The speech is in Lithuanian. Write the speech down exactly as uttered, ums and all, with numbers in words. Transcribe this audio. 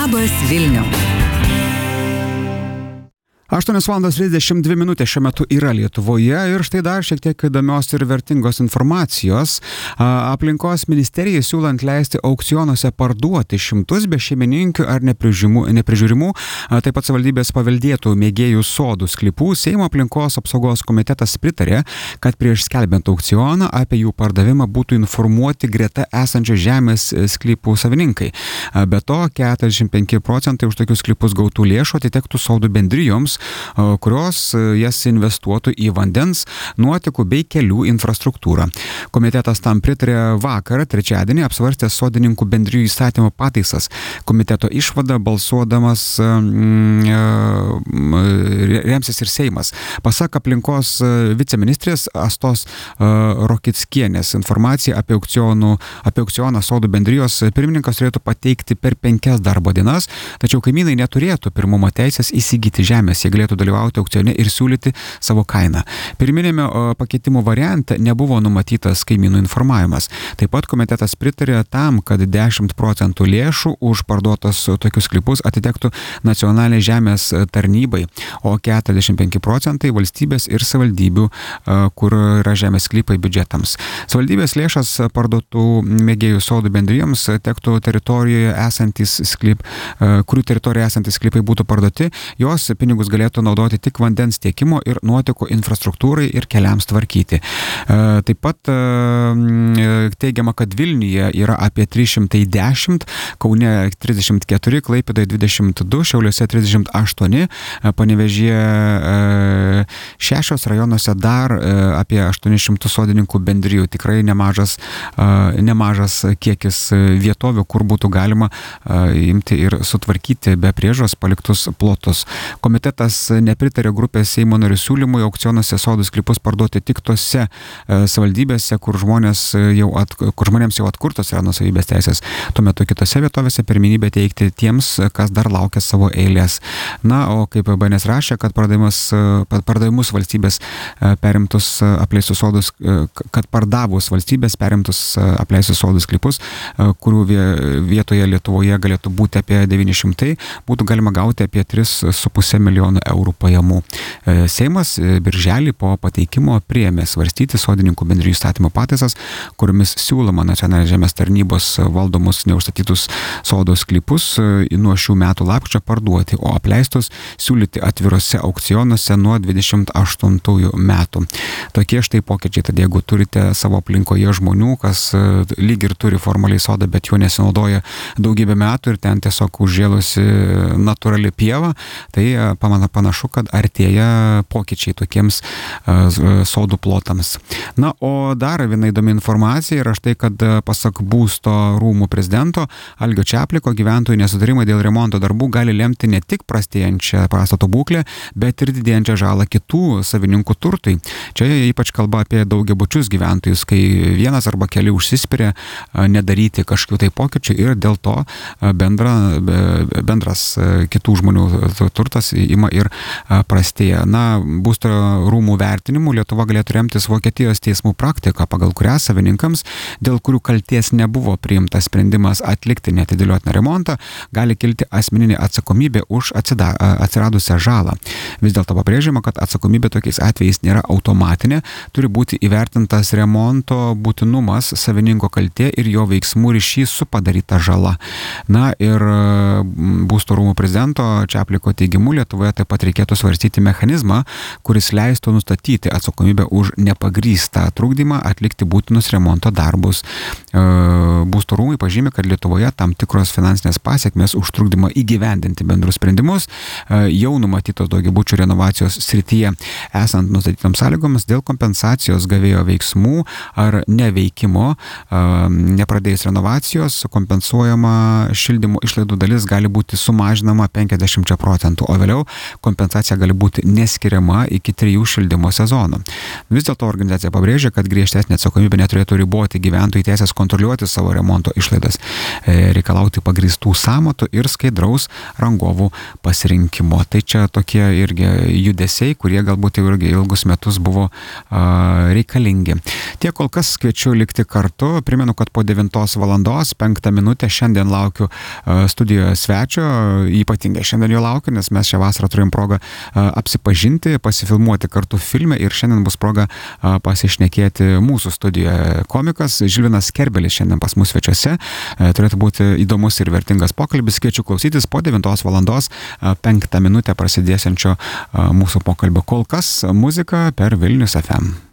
Labas Vilniau. aštuonios valandos trisdešimt dvi minutės šiuo metu yra Lietuvoje ir štai dar šiek tiek įdomios ir vertingos informacijos. Aplinkos ministerijai siūlant leisti aukcionuose parduoti šimtus bešeimininkių ar neprižiūrimų, taip pat savivaldybės paveldėtų mėgėjų sodų sklypų. Seimo aplinkos apsaugos komitetas pritarė, kad prieš skelbiant aukcioną apie jų pardavimą būtų informuoti greta esančios žemės sklypų savininkai. Be to, keturiasdešimt penki procentai už tokius sklypus gautų lėšų atitektų sodų bendrijoms, kurios jas investuotų į vandens, nuotekų bei kelių infrastruktūrą. Komitetas tam pritarė vakar, trečiadienį, apsvarstęs sodininkų bendrijų įstatymo pataisas. Komiteto išvada balsuodamas remsis ir Seimas. Pasak aplinkos viceministrės Astos Rokickienės, informacija apie aukcionų, apie aukcioną sodų bendrijos pirmininkas turėtų pateikti per penkias darbo dienas, tačiau kaimynai neturėtų pirmumo teisės įsigyti žemės. Jie galėtų dalyvauti aukcione ir siūlyti savo kainą. Pirminėme pakeitimų variante nebuvo numatytas kaimynų informavimas. Taip pat komitetas pritarė tam, kad dešimt procentų lėšų už parduotos tokius sklypus atitektų nacionalinei žemės tarnybai, o keturiasdešimt penki procentai valstybės ir savivaldybių, kur yra žemės sklypai biudžetams. Savivaldybės lėšas parduotų mėgėjų sodų bendrijoms tektų teritorijoje esantis sklyp, kurių teritorijoje esantis sklypai būtų parduoti, jos pinigus galėtų naudoti tik vandens tiekimo ir nuotekų infrastruktūrai ir keliams tvarkyti. Taip pat teigiama, kad Vilniuje yra apie trys šimtai dešimt, Kaune trisdešimt keturi, Klaipėdoje dvidešimt du, Šiauliuose trisdešimt aštuoni, Panevėžyje šešios, rajonuose dar apie aštuoni šimtai sodininkų bendrijų. Tikrai nemažas, nemažas kiekis vietovių, kur būtų galima imti ir sutvarkyti be priežiūros paliktus plotus. Komitetas nepritarė grupės Seimo narių siūlymui aukcionuose sodų sklypus parduoti tik tose savivaldybėse, kur, žmonės jau at, kur žmonėms jau atkurtos yra nuosavybės teisės. Tuo metu kitose vietovėse pirmenybę teikti tiems, kas dar laukia savo eilės. Na, o kaip B N S rašė, kad pardavimus valstybės perimtus apleistus sodus, kad pardavus valstybės perimtus apleistus sodus sklypus, kurių vietoje Lietuvoje galėtų būti apie devyni šimtai, būtų galima gauti apie tris su puse milijonų eurų pajamų. Seimas birželį po pateikimo priėmė svarstyti sodininkų bendrijų įstatymo pataisas, kuriomis siūloma nacionalinės žemės tarnybos valdomus neužstatytus sodo sklypus nuo šių metų lapkričio parduoti, o apleistus siūlyti atvirose aukcionuose nuo dvidešimt aštuntųjų metų. Tokie štai pokyčiai. Tad jeigu turite savo aplinkoje žmonių, kas lyg ir turi formaliai sodą, bet jo nesinaudoja daugybę metų ir ten tiesiog užžėlusi natūrali pieva, tai panašu, kad artėja pokyčiai tokiems sodų plotams. Na, o dar viena įdomi informacija yra štai, kad pasak būsto rūmų prezidento Algio Čapliko gyventojų nesutarimai dėl remonto darbų gali lemti ne tik prastėjančią pastato būklę, bet ir didėjančią žalą kitų savininkų turtui. Čia ypač kalba apie daugiabučius gyventojus, kai vienas arba keli užsispiria nedaryti kažkokių tai pokyčių ir dėl to bendra, bendras kitų žmonių turtas ima ir prastėja. Na, būsto rūmų vertinimu Lietuva galėtų remtis Vokietijos teismų praktika, pagal kurią savininkams, dėl kurių kalties nebuvo priimtas sprendimas atlikti neatidėliotiną remontą, gali kilti asmeninė atsakomybė už atsida, atsiradusią žalą. Vis dėlto pabrėžiama, kad atsakomybė tokiais atvejais nėra automatinė, turi būti įvertintas remonto būtinumas, savininko kaltė ir jo veiksmų ryšys su padaryta žala. Na ir būsto rūmų prezidento Čapliko teigimu Lietuvoje taip pat reikėtų svarstyti mechanizmą, kuris leistų nustatyti atsakomybę už nepagrįstą trukdymą atlikti būtinus remonto darbus. Būsto rūmai pažymė, kad Lietuvoje tam tikros finansinės pasiekmės už trukdymą įgyvendinti bendrus sprendimus jau numatytos daugiabučių renovacijos srityje, esant nustatytoms sąlygoms dėl kompensacijos gavėjo veiksmų ar neveikimo. Nepradėjus renovacijos, kompensuojama šildymo išlaidų dalis gali būti sumažinama penkiasdešimt procentų, o vėliau kompensacija gali būti neskiriama iki trijų šildymo sezonų. Vis dėlto organizacija pabrėžia, kad griežtesnė atsakomybė neturėtų riboti gyventojų teisės kontroliuoti savo remonto išlaidas, reikalauti pagrįstų sąmatų ir skaidraus rangovų pasirinkimo. Tai čia tokie irgi judesiai, kurie galbūt jau irgi ilgus metus buvo a, reikalingi. Tiek kol kas kviečiu likti kartu. Primenu, kad po devintos valandos penktą minutę šiandien laukiu a, studijoje svečio. Ypatingai šiandien jo laukiu, nes mes šią vasarą turėjom progą a, apsipažinti, pasifilmuoti kartu filme ir šiandien bus proga a, pasišnekėti mūsų studijoje. Komikas Žilvinas Kerbelis šiandien pas mus svečiuose. A, turėtų būti įdomus ir vertingas pokalbis. Kviečiu klausytis po devintos valandos a, penktą minutę prasidėsiančio a, mūsų pokalbio. Kol kas muzika per Vilnius F M.